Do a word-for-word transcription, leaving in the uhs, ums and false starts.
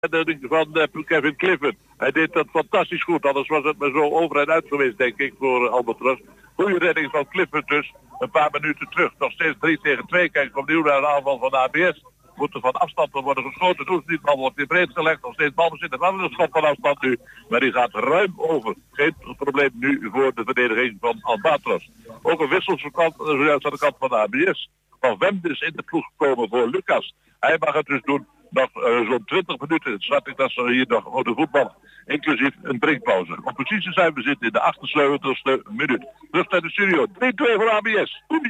van uh, Kevin Clifford. Hij deed dat fantastisch goed, anders was het maar zo over en uit geweest, denk ik, voor uh, Albatros. Goede redding van Clifford dus, een paar minuten terug. Nog steeds drie tegen twee, kijk opnieuw naar de aanval van de A B S. Moet er van afstand worden geschoten, doet het niet, bal wordt weer breed gelegd. Nog steeds balbezit, wel een schot van afstand nu, maar die gaat ruim over. Geen probleem nu voor de verdediging van Albatros. Ook een wisselsverkant, zojuist aan de kant van de A B S. Van Wemd is in de ploeg gekomen voor Lucas. Hij mag het dus doen. Nog uh, zo'n twintig minuten, schat ik dat ze hier nog voor de voetbal, inclusief een drinkpauze. Om precies te zijn, we zitten in de achtenzeventigste minuut. Terug naar de studio, drie twee voor A B S.